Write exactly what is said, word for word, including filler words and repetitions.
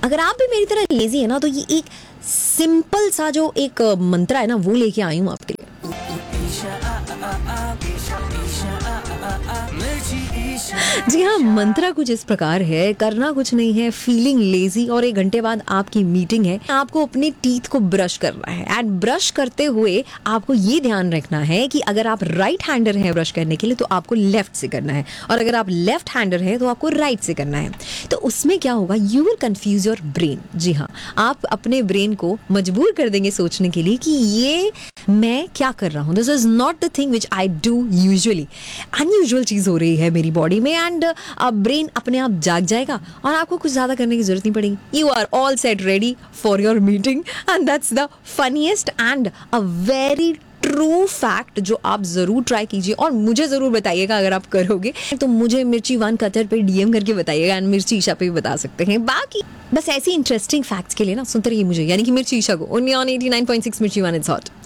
अगर आप भी मेरी तरह लेजी है ना, तो ये एक सिंपल सा जो एक मंत्र है ना, वो लेके आई हूँ आपके लिए। जी हाँ, मंत्रा कुछ इस प्रकार है, करना कुछ नहीं है, फीलिंग लेजी और एक घंटे बाद आपकी मीटिंग है, आपको अपने टीथ को ब्रश करना है। एंड ब्रश करते हुए आपको ये ध्यान रखना है कि अगर आप राइट हैंडर हैं ब्रश करने के लिए तो आपको लेफ्ट से करना है, और अगर आप लेफ्ट हैंडर हैं तो आपको राइट से करना है। तो उसमें क्या होगा, you will confuse your brain. जी हाँ, आप अपने ब्रेन को मजबूर कर देंगे सोचने के लिए कि ये मैं क्या कर रहा हूँ, this is not the thing which I do usually. Unusual चीज़ हो रही है मेरी बॉडी में, एंड ब्रेन अपने आप जाग जाएगा और आपको कुछ ज़्यादा करने की जरूरत नहीं पड़ेगी। You are all set ready for your meeting, and that's the funniest and a very true fact जो आप ज़रूर ट्राई कीजिए और मुझे ज़रूर बताइएगा अगर आप करोगे तो। मुझे मिर्ची वन कतर पे डीएम करके बताइएगा, एंड मिर्ची ईशा पे भी बता सकते हैं। बाकी बस ऐसी इंटरेस्टिंग फैक्ट्स के लिए ना सुनते रहिए मुझे, यानी कि मिर्ची ईशा को, only on eighty nine point six मिर्ची वन इट्स हॉट।